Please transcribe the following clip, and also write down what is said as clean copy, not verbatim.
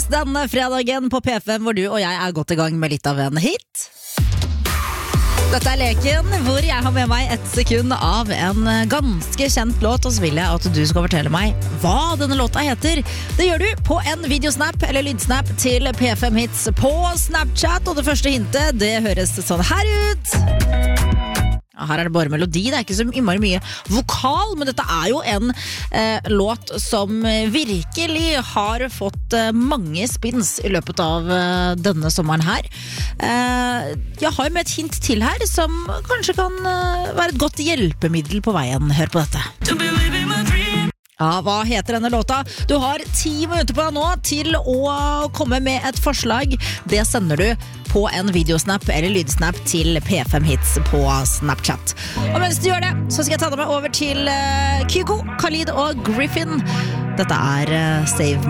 denne fredagen på P5, hvor du og jeg er godt i gang med litt av en hit. Dette er leken hvor jeg har med meg 1 sekund av en ganske kjent låt, og så vil jeg at du skal fortelle meg hva denne låta heter. Det gjør du på en videosnap eller lydsnap til P5 Hits på Snapchat, og det første hintet, det høres sånn her ut. Her er det bare melodi, det er ikke så innmari mye vokal, men dette er jo en låt som virkelig har fått mange spins i løpet av denne sommeren her. Jeg har med et hint til her som kanskje kan være et godt hjelpemiddel på veien. Hør på dette. Ja, hva heter denne låta? Du har 10 minutter på deg nå til å komme med et forslag. Det sender du på en videosnap eller lydsnap til P5 Hits på Snapchat. Og mens du gjør det, så skal jeg ta deg med over til Kygo, Khalid og Griffin. Dette er Save